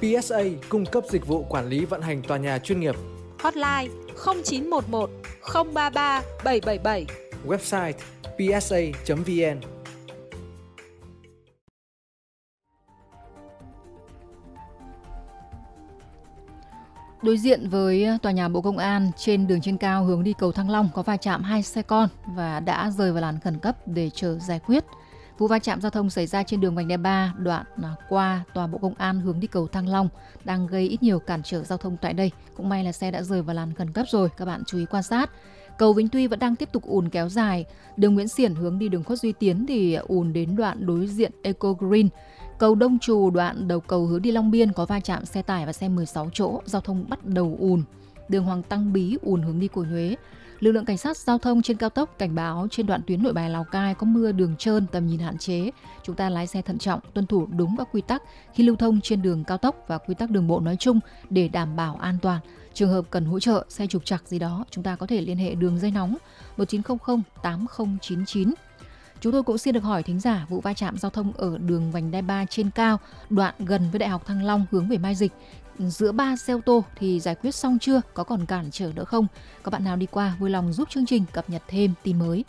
PSA cung cấp dịch vụ quản lý vận hành tòa nhà chuyên nghiệp. Hotline 0911 033 777. Website psa.vn. Đối diện với tòa nhà Bộ Công an, trên đường trên cao hướng đi cầu Thăng Long có va chạm 2 xe con và đã rời vào làn khẩn cấp để chờ giải quyết. Vụ va chạm giao thông xảy ra trên đường vành đai 3 đoạn qua tòa Bộ Công an hướng đi cầu Thăng Long đang gây ít nhiều cản trở giao thông tại đây. Cũng may là xe đã rời vào làn khẩn cấp rồi, các bạn chú ý quan sát. Cầu Vĩnh Tuy vẫn đang tiếp tục ùn kéo dài. Đường Nguyễn Xiển hướng đi đường Khuất Duy Tiến thì ùn đến đoạn đối diện Eco Green. Cầu Đông Trù đoạn đầu cầu hướng đi Long Biên có va chạm xe tải và xe 16 chỗ, giao thông bắt đầu ùn. Đường Hoàng Tăng Bí ùn hướng đi Cổ Nhuế. Lực lượng cảnh sát giao thông trên cao tốc cảnh báo trên đoạn tuyến Nội Bài Lào Cai có mưa, đường trơn, tầm nhìn hạn chế. Chúng ta lái xe thận trọng, tuân thủ đúng các quy tắc khi lưu thông trên đường cao tốc và quy tắc đường bộ nói chung để đảm bảo an toàn. Trường hợp cần hỗ trợ, xe trục trặc gì đó, chúng ta có thể liên hệ đường dây nóng 1900 8099. Chúng tôi cũng xin được hỏi thính giả vụ va chạm giao thông ở đường vành đai 3 trên cao, đoạn gần với Đại học Thăng Long hướng về Mai Dịch. Giữa 3 xe ô tô thì giải quyết xong chưa? Có còn cản trở nữa không? Có bạn nào đi qua vui lòng giúp chương trình cập nhật thêm tin mới.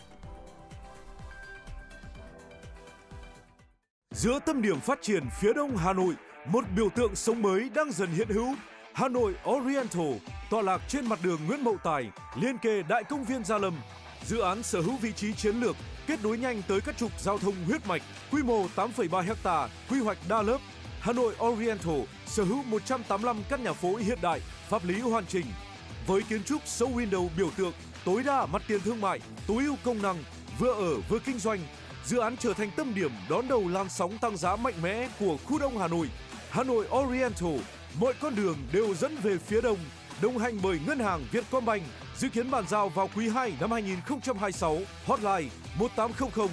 Giữa tâm điểm phát triển phía đông Hà Nội, một biểu tượng sống mới đang dần hiện hữu. Hà Nội Oriental, tọa lạc trên mặt đường Nguyễn Mậu Tài, liên kề Đại công viên Gia Lâm. Dự án sở hữu vị trí chiến lược, kết nối nhanh tới các trục giao thông huyết mạch, quy mô 8,3 ha, quy hoạch đa lớp. Hà Nội Oriental sở hữu 185 căn nhà phố hiện đại, pháp lý hoàn chỉnh. Với kiến trúc show window biểu tượng, tối đa mặt tiền thương mại, tối ưu công năng, vừa ở vừa kinh doanh, dự án trở thành tâm điểm đón đầu làn sóng tăng giá mạnh mẽ của khu đông Hà Nội. Hà Nội Oriental, mọi con đường đều dẫn về phía đông, đồng hành bởi Ngân hàng Vietcombank, dự kiến bàn giao vào quý 2 năm 2026. Hotline 1800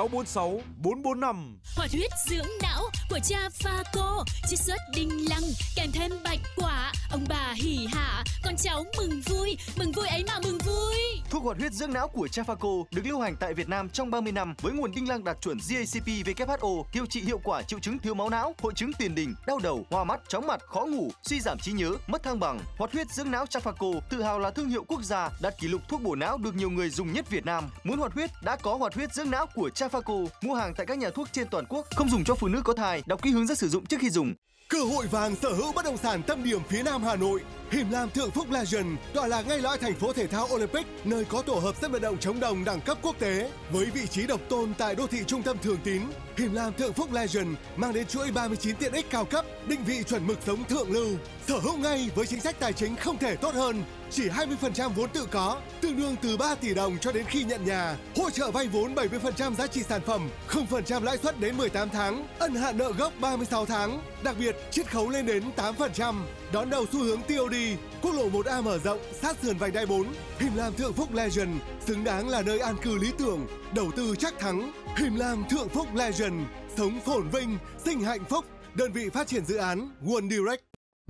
646 445. Hoạt huyết dưỡng não của cha Phaco, chiết xuất đinh lăng kèm thêm bạch quả, ông bà hỉ hả, con cháu mừng vui ấy mà mừng vui. Thuốc hoạt huyết dưỡng não của cha Phaco được lưu hành tại Việt Nam trong 30 năm với nguồn đinh lăng đạt chuẩn GACP/WHO, điều trị hiệu quả triệu chứng thiếu máu não, hội chứng tiền đình, đau đầu, hoa mắt, chóng mặt, khó ngủ, suy giảm trí nhớ, mất thăng bằng. Hoạt huyết dưỡng não cha Phaco tự hào là thương hiệu quốc gia, đạt kỷ lục thuốc bổ não được nhiều người dùng nhất Việt Nam. Muốn hoạt huyết đã có hoạt huyết dưỡng não của cha Phaco. Mua hàng tại các nhà thuốc trên toàn quốc, không dùng cho phụ nữ có thai, đọc kỹ hướng dẫn sử dụng trước khi dùng. Cơ hội vàng sở hữu bất động sản tâm điểm phía Nam Hà Nội. Him Lam Thượng Phúc Legend tọa lạc ngay lõi thành phố thể thao Olympic, nơi có tổ hợp sân vận động chống đồng đẳng cấp quốc tế. Với vị trí độc tôn tại đô thị trung tâm Thường Tín, Him Lam Thượng Phúc Legend mang đến chuỗi 39 tiện ích cao cấp, định vị chuẩn mực sống thượng lưu. Sở hữu ngay với chính sách tài chính không thể tốt hơn. Chỉ 20% vốn tự có, tương đương từ 3 tỷ đồng cho đến khi nhận nhà. Hỗ trợ vay vốn 70% giá trị sản phẩm, 0% lãi suất đến 18 tháng, ân hạn nợ gốc 36 tháng. Đặc biệt, chiết khấu lên đến 8%. Đón đầu xu hướng TOD, quốc lộ 1A mở rộng, sát sườn vành đai 4. Him Lam Thượng Phúc Legend, xứng đáng là nơi an cư lý tưởng, đầu tư chắc thắng. Him Lam Thượng Phúc Legend, sống phồn vinh, sinh hạnh phúc. Đơn vị phát triển dự án One Direct.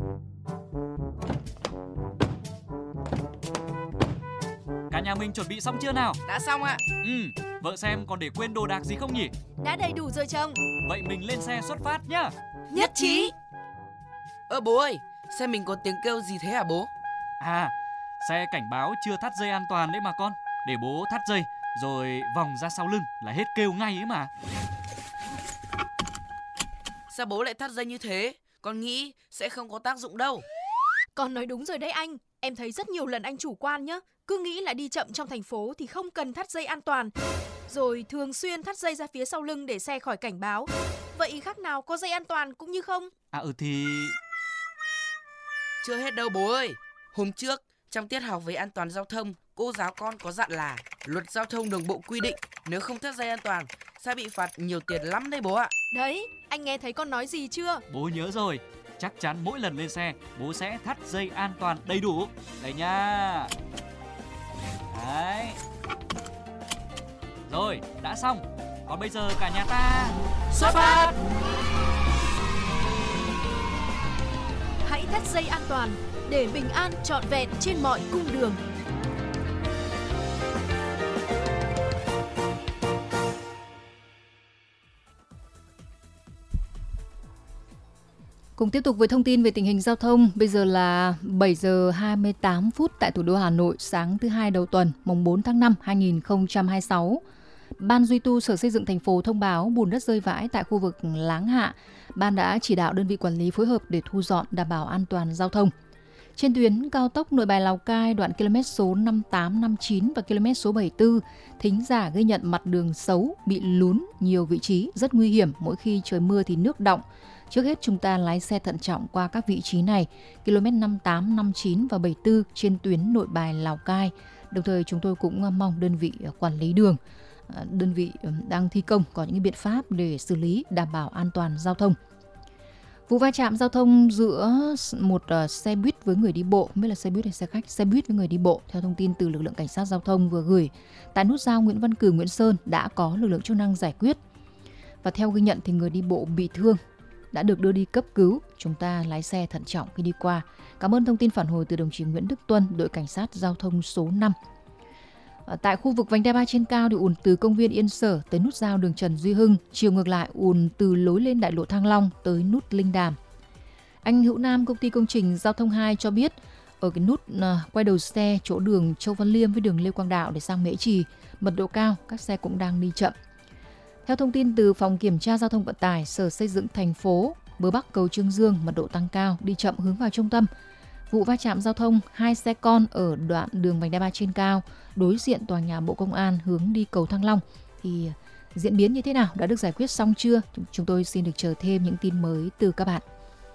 Cả nhà mình chuẩn bị xong chưa nào? Đã xong ạ. Vợ xem còn để quên đồ đạc gì không nhỉ? Đã đầy đủ rồi chồng. Vậy mình lên xe xuất phát nhá. Nhất trí. Bố ơi, xe mình có tiếng kêu gì thế hả bố? À, xe cảnh báo chưa thắt dây an toàn đấy mà con. Để bố thắt dây, rồi vòng ra sau lưng là hết kêu ngay ấy mà. Sao bố lại thắt dây như thế? Con nghĩ sẽ không có tác dụng đâu. Con nói đúng rồi đấy anh. Em thấy rất nhiều lần anh chủ quan nhá. Cứ nghĩ là đi chậm trong thành phố thì không cần thắt dây an toàn, rồi thường xuyên thắt dây ra phía sau lưng để xe khỏi cảnh báo. Vậy khác nào có dây an toàn cũng như không? Thì... Chưa hết đâu bố ơi. Hôm trước, trong tiết học về an toàn giao thông, cô giáo con có dặn là luật giao thông đường bộ quy định nếu không thắt dây an toàn sẽ bị phạt nhiều tiền lắm đấy bố ạ. Đấy, anh nghe thấy con nói gì chưa? Bố nhớ rồi. Chắc chắn mỗi lần lên xe, bố sẽ thắt dây an toàn đầy đủ. Đây nha. Đấy. Rồi, đã xong. Còn bây giờ cả nhà ta xuất phát. Hãy thắt dây an toàn để bình an trọn vẹn trên mọi cung đường. Cùng tiếp tục với thông tin về tình hình giao thông. Bây giờ là 7 giờ 28 phút tại thủ đô Hà Nội, sáng thứ Hai đầu tuần, mùng 4 tháng 5, 2026. Ban duy tu Sở Xây dựng thành phố thông báo bùn đất rơi vãi tại khu vực Láng Hạ. Ban đã chỉ đạo đơn vị quản lý phối hợp để thu dọn đảm bảo an toàn giao thông. Trên tuyến cao tốc Nội Bài Lào Cai đoạn km số 58, 59 và km số 74, thính giả ghi nhận mặt đường xấu, bị lún nhiều vị trí, rất nguy hiểm. Mỗi khi trời mưa thì nước đọng. Trước hết chúng ta lái xe thận trọng qua các vị trí này, km 58, 59 và 74 trên tuyến Nội Bài Lào Cai. Đồng thời chúng tôi cũng mong đơn vị quản lý đường, đơn vị đang thi công có những biện pháp để xử lý đảm bảo an toàn giao thông. Vụ va chạm giao thông giữa một xe buýt với người đi bộ, không biết là xe buýt hay xe khách, xe buýt với người đi bộ, theo thông tin từ lực lượng cảnh sát giao thông vừa gửi, tại nút giao Nguyễn Văn Cử, Nguyễn Sơn đã có lực lượng chức năng giải quyết. Và theo ghi nhận thì người đi bộ bị thương đã được đưa đi cấp cứu. Chúng ta lái xe thận trọng khi đi qua. Cảm ơn thông tin phản hồi từ đồng chí Nguyễn Đức Tuân, đội cảnh sát giao thông số 5. Tại khu vực vành đai 3 trên cao thì ùn từ công viên Yên Sở tới nút giao đường Trần Duy Hưng, chiều ngược lại ùn từ lối lên đại lộ Thăng Long tới nút Linh Đàm. Anh Hữu Nam, công ty công trình giao thông 2 cho biết ở cái nút quay đầu xe chỗ đường Châu Văn Liêm với đường Lê Quang Đạo để sang Mễ Trì, mật độ cao, các xe cũng đang đi chậm. Theo thông tin từ Phòng Kiểm tra Giao thông Vận tải, Sở Xây dựng thành phố, bờ Bắc cầu Trương Dương mật độ tăng cao, đi chậm hướng vào trung tâm. Vụ va chạm giao thông 2 xe con ở đoạn đường vành đai 3 trên cao đối diện tòa nhà Bộ Công an hướng đi cầu Thăng Long thì diễn biến như thế nào, đã được giải quyết xong chưa? Chúng tôi xin được chờ thêm những tin mới từ các bạn.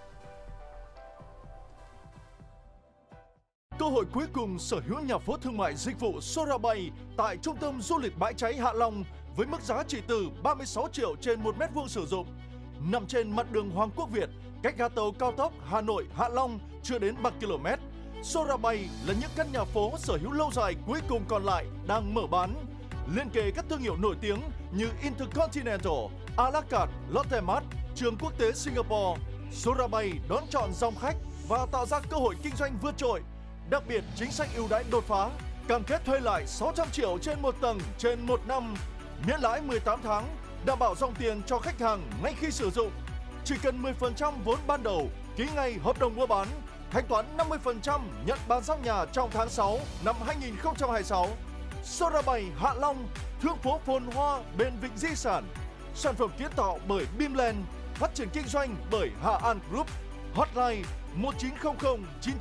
Cơ hội cuối cùng sở hữu nhà phố thương mại dịch vụ Sorabay tại trung tâm du lịch Bãi Cháy Hạ Long với mức giá chỉ từ 36 triệu trên 1 mét vuông sử dụng. Nằm trên mặt đường Hoàng Quốc Việt, cách ga tàu cao tốc Hà Nội - Hạ Long chưa đến 3 km. Sorabay là những căn nhà phố sở hữu lâu dài cuối cùng còn lại đang mở bán. Liên kề các thương hiệu nổi tiếng như Intercontinental, A La Carte, Lotte Mart, Trường Quốc tế Singapore. Sorabay đón chọn dòng khách và tạo ra cơ hội kinh doanh vượt trội. Đặc biệt chính sách ưu đãi đột phá, cam kết thuê lại 600 triệu trên một tầng trên 1 năm, miễn lãi 18 tháng, đảm bảo dòng tiền cho khách hàng ngay khi sử dụng. Chỉ cần 10% vốn ban đầu, ký ngay hợp đồng mua bán, thanh toán 50% nhận bán xong nhà trong tháng 6 năm 2026. Sorabay Hạ Long, thương phố phồn hoa bên vịnh di sản. Sản phẩm kiến tạo bởi Bimland, phát triển kinh doanh bởi Hà An Group. Hotline 1900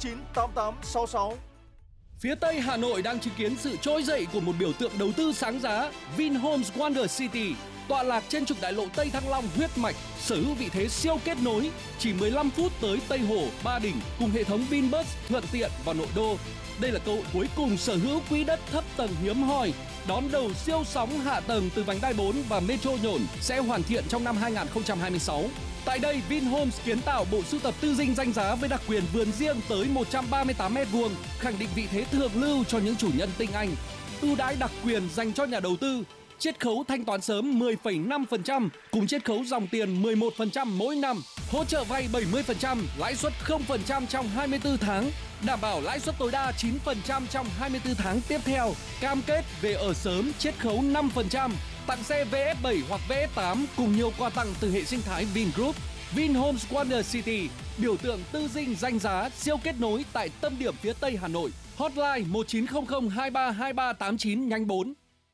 998866. Phía Tây Hà Nội đang chứng kiến sự trỗi dậy của một biểu tượng đầu tư sáng giá, Vinhomes Wonder City, tọa lạc trên trục đại lộ Tây Thăng Long huyết mạch, sở hữu vị thế siêu kết nối, chỉ 15 phút tới Tây Hồ, Ba Đình cùng hệ thống Vinbus thuận tiện vào nội đô. Đây là cơ hội cuối cùng sở hữu quỹ đất thấp tầng hiếm hoi, đón đầu siêu sóng hạ tầng từ vành đai 4 và Metro Nhổn sẽ hoàn thiện trong năm 2026. Tại đây, Vinhomes kiến tạo bộ sưu tập tư dinh danh giá với đặc quyền vườn riêng tới 138 m², khẳng định vị thế thượng lưu cho những chủ nhân tinh anh. Ưu đãi đặc quyền dành cho nhà đầu tư, chiết khấu thanh toán sớm 10,5% cùng chiết khấu dòng tiền 11% mỗi năm, hỗ trợ vay 70%, lãi suất 0% trong 24 tháng, đảm bảo lãi suất tối đa 9% trong 24 tháng tiếp theo, cam kết về ở sớm chiết khấu 5%, tặng xe VF7 hoặc VF8 cùng nhiều quà tặng từ hệ sinh thái Vingroup. Vinhomes Wonder City, biểu tượng tư dinh danh giá siêu kết nối tại tâm điểm phía Tây Hà Nội. Hotline 1900 23 2389 nhanh 4.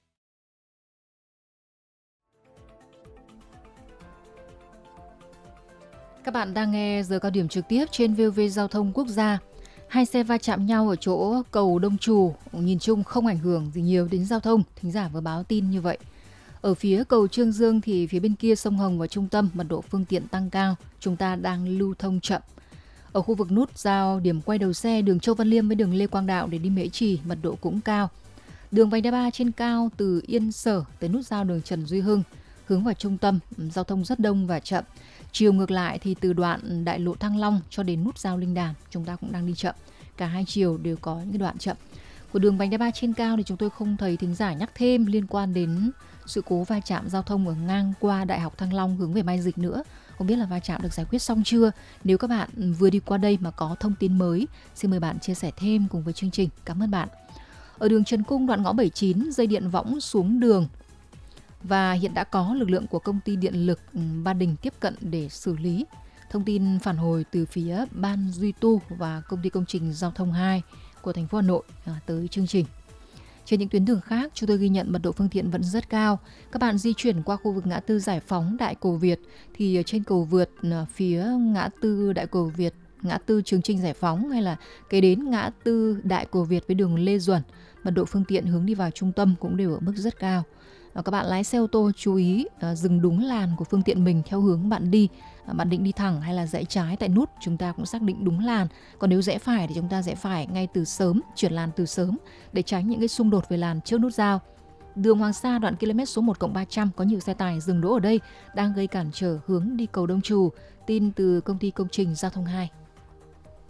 Các bạn đang nghe giờ cao điểm trực tiếp trên VOV Giao thông Quốc gia. Hai xe va chạm nhau ở chỗ cầu Đông Trù, nhìn chung không ảnh hưởng gì nhiều đến giao thông, thính giả vừa báo tin như vậy. Ở phía cầu Trương Dương thì phía bên kia sông Hồng và trung tâm mật độ phương tiện tăng cao, chúng ta đang lưu thông chậm. Ở khu vực nút giao điểm quay đầu xe đường Châu Văn Liêm với đường Lê Quang Đạo để đi Mễ Trì, mật độ cũng cao. Đường vành đai 3 trên cao từ Yên Sở tới nút giao đường Trần Duy Hưng hướng vào trung tâm, giao thông rất đông và chậm. Chiều ngược lại thì từ đoạn đại lộ Thăng Long cho đến nút giao Linh Đàm, chúng ta cũng đang đi chậm. Cả hai chiều đều có những đoạn chậm. Của đường vành đai 3 trên cao thì chúng tôi không thấy thính giả nhắc thêm liên quan đến sự cố va chạm giao thông ở ngang qua Đại học Thăng Long hướng về Mai Dịch nữa. Không biết là va chạm được giải quyết xong chưa? Nếu các bạn vừa đi qua đây mà có thông tin mới, xin mời bạn chia sẻ thêm cùng với chương trình. Cảm ơn bạn. Ở đường Trần Cung đoạn ngõ 79, dây điện võng xuống đường và hiện đã có lực lượng của công ty điện lực Ba Đình tiếp cận để xử lý. Thông tin phản hồi từ phía Ban Duy tu và Công ty Công trình Giao thông 2 của thành phố Hà Nội tới chương trình. Trên những tuyến đường khác, chúng tôi ghi nhận mật độ phương tiện vẫn rất cao. Các bạn di chuyển qua khu vực ngã tư Giải Phóng, Đại Cầu Việt thì trên cầu vượt phía ngã tư Đại Cầu Việt, ngã tư Trường Chinh Giải Phóng hay là kế đến ngã tư Đại Cầu Việt với đường Lê Duẩn, mật độ phương tiện hướng đi vào trung tâm cũng đều ở mức rất cao. Các bạn lái xe ô tô chú ý dừng đúng làn của phương tiện mình theo hướng bạn đi. Bạn định đi thẳng hay là rẽ trái tại nút, chúng ta cũng xác định đúng làn. Còn nếu rẽ phải thì chúng ta rẽ phải ngay từ sớm, chuyển làn từ sớm để tránh những cái xung đột về làn trước nút giao. Đường Hoàng Sa đoạn km số 1+300 có nhiều xe tải dừng đỗ ở đây đang gây cản trở hướng đi cầu Đông Trù. Tin từ Công ty Công trình Giao thông 2.